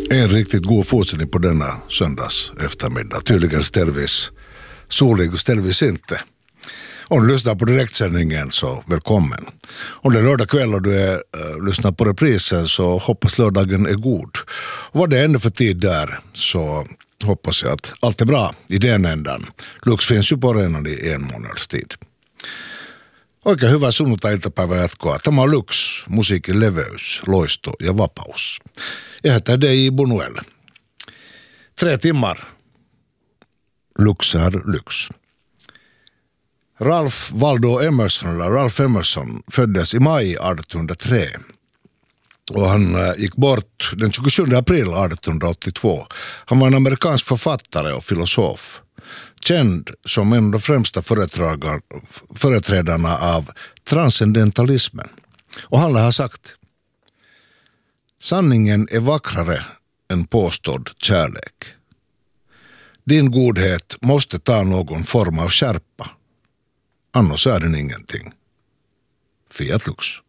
En riktigt god fortsättning på denna söndags eftermiddag. Tydligen ställvis solig och ställvis inte. Om du lyssnar på direktsändningen så välkommen. Om det är lördag kväll och du lyssnar på reprisen så hoppas lördagen är god. Och vad det är ändå för tid där så hoppas jag att allt är bra i den ändan. Lux finns ju på arenan i en månads tid. Oikein hyvää sunnuntai-iltapäivää jatkoa. Tämä on Lux, musiikin leveys, loisto ja vapaus. Ehätä DJ Bunuel. 3 timmar. Lux är Lux. Ralph Waldo Emerson, eller Ralph Emerson, föddes i maj 1803. Och han gick bort den 27 april 1882. Han var en amerikansk författare och filosof. Känd som en av de främsta företrädarna av transcendentalismen. Och han har sagt: sanningen är vackrare än påstådd kärlek. Din godhet måste ta någon form av skärpa. Annars är den ingenting. Fiat Lux.